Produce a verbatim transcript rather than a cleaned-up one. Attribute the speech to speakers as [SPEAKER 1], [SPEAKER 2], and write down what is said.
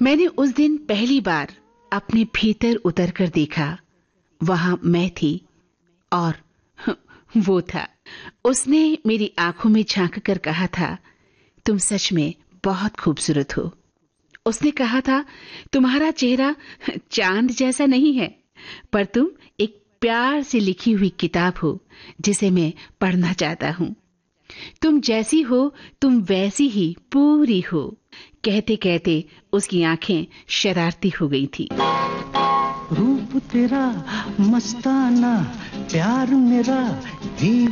[SPEAKER 1] मैंने उस दिन पहली बार अपने भीतर उतरकर देखा। वहां मैं थी और वो था। उसने मेरी आंखों में झांक कर कहा था, तुम सच में बहुत खूबसूरत हो। उसने कहा था, तुम्हारा चेहरा चांद जैसा नहीं है, पर तुम एक प्यार से लिखी हुई किताब हो जिसे मैं पढ़ना चाहता हूं। तुम जैसी हो तुम वैसी ही पूरी हो। कहते कहते उसकी आंखें शरारती हो गई थी।
[SPEAKER 2] रूप तेरा मस्ताना, प्यार मेरा